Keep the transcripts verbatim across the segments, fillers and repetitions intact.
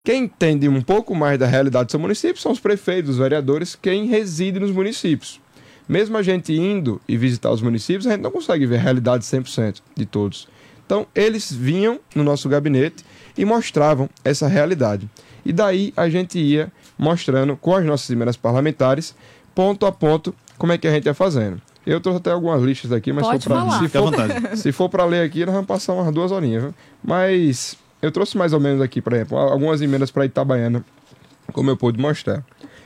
Quem entende um pouco mais da realidade do seu município são os prefeitos, os vereadores, quem reside nos municípios. Mesmo a gente indo e visitar os municípios, a gente não consegue ver a realidade cem por cento de todos. Então, eles vinham no nosso gabinete e mostravam essa realidade. E daí a gente ia mostrando com as nossas emendas parlamentares, ponto a ponto, como é que a gente ia fazendo. Eu trouxe até algumas listas aqui, mas Pode for pra, falar. se, Fica à for, vontade. se for para ler aqui, nós vamos passar umas duas horinhas. Viu? Mas eu trouxe mais ou menos aqui, por exemplo, algumas emendas para Itabaiana, como eu pude mostrar.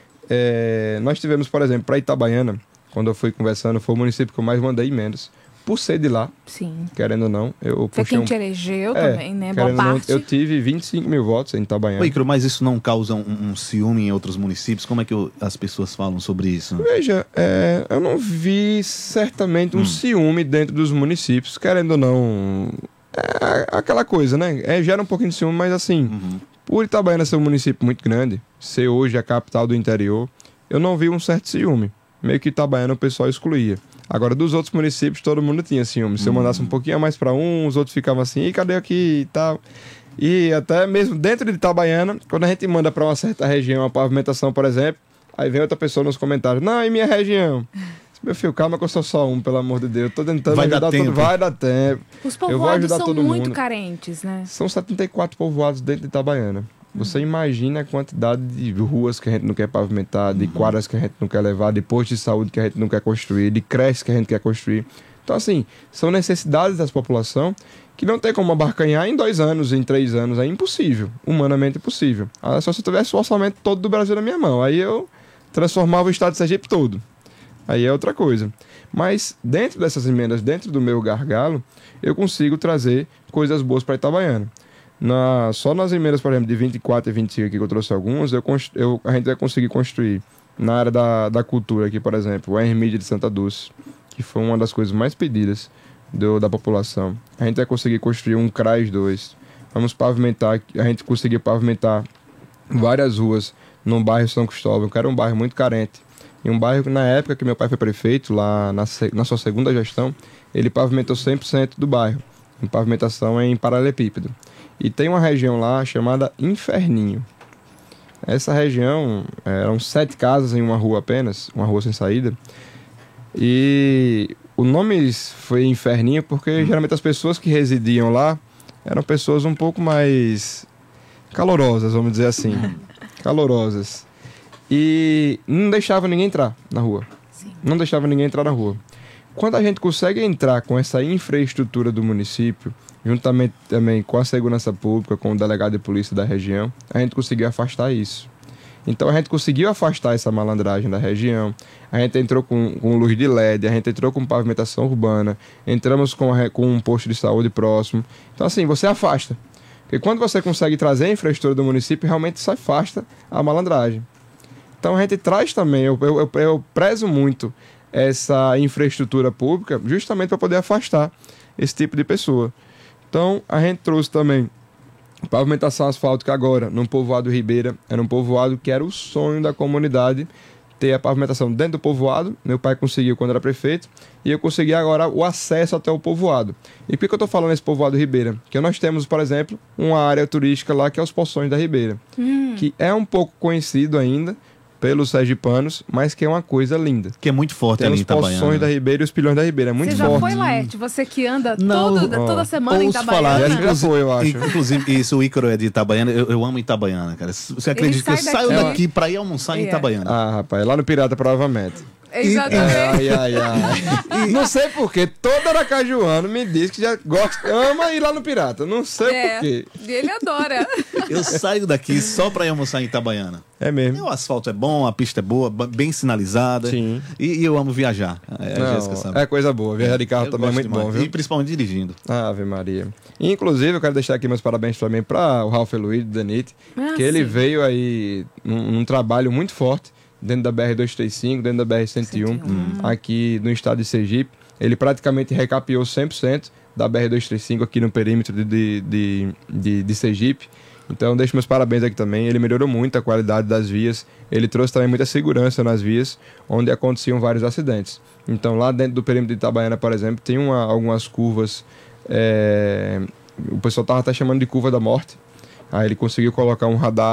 É, nós tivemos, por exemplo, para Itabaiana, quando eu fui conversando, foi o município que eu mais mandei emendas. Por ser de lá, Sim. querendo ou não, eu Foi quem um... te elegeu é, também, né? Boa parte. Não, eu tive vinte e cinco mil votos em Itabaiana. Oi, Icaro, mas isso não causa um, um ciúme em outros municípios? Como é que eu, as pessoas falam sobre isso? Veja, é, eu não vi certamente um hum. ciúme dentro dos municípios, querendo ou não. É aquela coisa, né? É, gera um pouquinho de ciúme, mas assim, Uhum. por Itabaiana ser um município muito grande, ser hoje a capital do interior, eu não vi um certo ciúme. Meio que Itabaiana o pessoal excluía. Agora, dos outros municípios, todo mundo tinha ciúme. Se eu mandasse um pouquinho a mais para um, os outros ficavam assim, e cadê aqui e tal. E até mesmo dentro de Itabaiana, quando a gente manda para uma certa região a pavimentação, por exemplo, aí vem outra pessoa nos comentários, não, em minha região. Meu filho, calma que eu sou só um, pelo amor de Deus. Eu tô tentando Vai ajudar dar todo tempo. Vai dar tempo. Os eu vou povoados ajudar são todo muito mundo. carentes, né? São setenta e quatro povoados dentro de Itabaiana. Você imagina a quantidade de ruas que a gente não quer pavimentar, de quadras que a gente não quer levar, de postos de saúde que a gente não quer construir, de creches que a gente quer construir. Então, assim, são necessidades da população que não tem como abarcanhar em dois anos, em três anos. É impossível, humanamente impossível. Ah, só se eu tivesse o orçamento todo do Brasil na minha mão. Aí eu transformava o estado de Sergipe todo. Aí é outra coisa. Mas dentro dessas emendas, dentro do meu gargalo, eu consigo trazer coisas boas para Itabaiana. Na, só nas emendas, por exemplo, de vinte e quatro e vinte e cinco aqui que eu trouxe alguns, eu, eu, a gente vai conseguir construir na área da, da cultura aqui, por exemplo, o Hermídia de Santa Dulce, que foi uma das coisas mais pedidas do, da população. A gente vai conseguir construir um CRAS dois. Vamos pavimentar, a gente conseguir pavimentar várias ruas no bairro São Cristóvão, que era um bairro muito carente. E um bairro que na época que meu pai foi prefeito, lá na, na sua segunda gestão, ele pavimentou cem por cento do bairro. Em pavimentação em paralelepípedo. E tem uma região lá chamada Inferninho. Essa região, eram sete casas em uma rua apenas, uma rua sem saída. E o nome foi Inferninho porque geralmente as pessoas que residiam lá eram pessoas um pouco mais calorosas, vamos dizer assim. Calorosas. E não deixava ninguém entrar na rua. Sim. Não deixava ninguém entrar na rua. Quando a gente consegue entrar com essa infraestrutura do município, juntamente também com a segurança pública, com o delegado de polícia da região, a gente conseguiu afastar isso. Então a gente conseguiu afastar essa malandragem da região, a gente entrou com, com luz de L E D, a gente entrou com pavimentação urbana, entramos com, a, com um posto de saúde próximo. Então assim, você afasta. Porque quando você consegue trazer a infraestrutura do município, realmente se afasta a malandragem. Então a gente traz também, eu, eu, eu, eu prezo muito essa infraestrutura pública justamente para poder afastar esse tipo de pessoa. Então, a gente trouxe também pavimentação asfáltica agora, no povoado Ribeira. Era um povoado que era o sonho da comunidade ter a pavimentação dentro do povoado. Meu pai conseguiu quando era prefeito. E eu consegui agora o acesso até o povoado. E por que eu estou falando esse povoado Ribeira? Porque nós temos, por exemplo, uma área turística lá que é os Poções da Ribeira. Hum. Que é um pouco conhecido ainda pelos sergipanos, mas que é uma coisa linda. Que é muito forte Tem ali em os Itabaiana. Poções da Ribeira e os Pilhões da Ribeira. É muito Você já forte. foi, Laerte? Você que anda Não, todo, ó, toda semana em ouço Itabaiana? falar, Já foi, eu acho. Inclusive, isso, o Ícaro é de Itabaiana. Eu, eu amo Itabaiana, cara. Você acredita que eu sai saio daqui- daqui pra ir almoçar em É. Itabaiana? Ah, rapaz, lá no Pirata, provavelmente. Exatamente. Ai, ai, ai. Não sei porquê, todo aracajuano me diz que já gosta, ama ir lá no Pirata. Não sei É, porquê. ele adora. Eu saio daqui só pra ir almoçar em Itabaiana. É mesmo. E o asfalto é bom, a pista é boa, ba- bem sinalizada. Sim. E, e eu amo viajar. É, a Não, Jéssica sabe. é coisa boa. Viajar de carro Eu também é gosto muito demais. bom, viu? E principalmente dirigindo. Ave Maria. Inclusive, eu quero deixar aqui meus parabéns também para o Ralf Luiz, do Danite, Ah, que ele sim. veio aí num, num trabalho muito forte dentro da B R duzentos e trinta e cinco, dentro da B R cento e um, aqui no estado de Sergipe. Ele praticamente recapeou cem por cento da B R duzentos e trinta e cinco aqui no perímetro de, de, de, de, de Sergipe. Então, deixo meus parabéns aqui também. Ele melhorou muito a qualidade das vias. Ele trouxe também muita segurança nas vias, onde aconteciam vários acidentes. Então, lá dentro do perímetro de Itabaiana, por exemplo, tem uma, algumas curvas... É, o pessoal estava até chamando de curva da morte. Aí ele conseguiu colocar um radar